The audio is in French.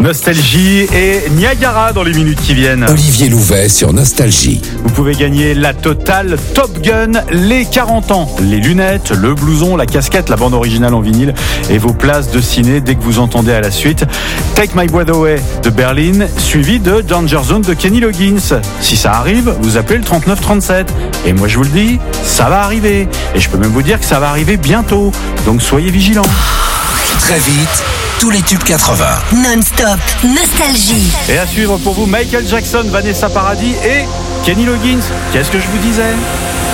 Nostalgie et Niagara dans les minutes qui viennent. Olivier Louvet sur Nostalgie. Vous pouvez gagner la totale Top Gun, les 40 ans, les lunettes, le blouson, la casquette, la bande originale en vinyle et vos places de ciné dès que vous entendez à la suite Take My Breath Away de Berlin, suivi de Danger Zone de Kenny Loggins. Si ça arrive, vous appelez le 3937. Et moi je vous le dis, ça va arriver. Et je peux même vous dire que ça va arriver bientôt. Donc soyez vigilants. Très vite, tous les tubes 80. Non-stop, nostalgie. Et à suivre pour vous Michael Jackson, Vanessa Paradis et Kenny Loggins. Qu'est-ce que je vous disais ?